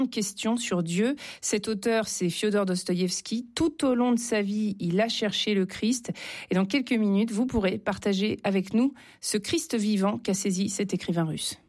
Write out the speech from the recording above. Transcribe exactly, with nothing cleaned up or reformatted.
Question sur Dieu. Cet auteur, c'est Fiodor Dostoïevski. Tout au long de sa vie, il a cherché le Christ. Et dans quelques minutes, vous pourrez partager avec nous ce Christ vivant qu'a saisi cet écrivain russe.